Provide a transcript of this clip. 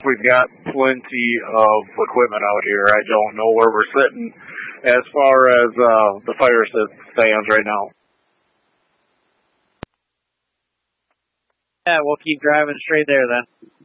We've got plenty of equipment out here. I don't know where we're sitting as far as the fire stands right now. Yeah, we'll keep driving straight there then.